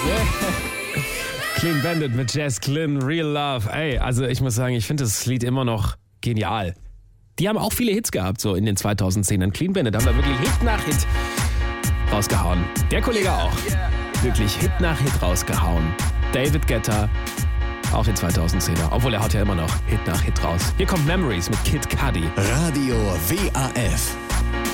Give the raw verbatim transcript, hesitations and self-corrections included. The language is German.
Clean Bandit mit Jess Glynn, Real Love. Ey, also ich muss sagen, ich finde das Lied immer noch genial. Die haben auch viele Hits gehabt, so in den zweitausendzehnern. Clean Bandit haben da wirklich Hit nach Hit rausgehauen. Der Kollege auch. Wirklich Hit nach Hit rausgehauen. David Guetta, auch den zweitausendzehner. Obwohl er haut ja immer noch Hit nach Hit raus. Hier kommt Memories mit Kid Cudi. Radio W A F.